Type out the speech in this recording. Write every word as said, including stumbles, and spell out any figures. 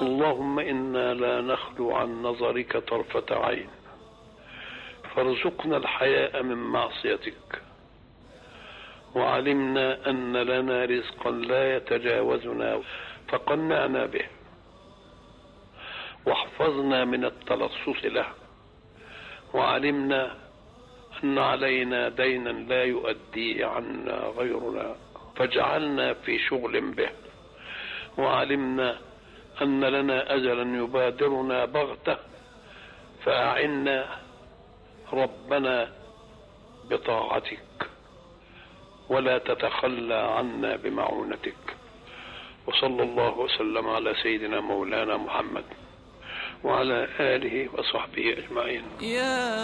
اللهم إنا لا نخلو عن نظرك طرفة عين، فارزقنا الحياء من معصيتك، وعلمنا أن لنا رزقا لا يتجاوزنا فقنعنا به، واحفظنا من التلصص له، وعلمنا أن علينا دينا لا يؤدي عنا غيرنا فاجعلنا في شغل به، وعلمنا أن لنا أجلا يبادرنا بغتة فأعنا ربنا بطاعتك ولا تتخلى عنا بمعونتك. وصلى الله وسلم على سيدنا مولانا محمد وعلى آله وصحبه أجمعين.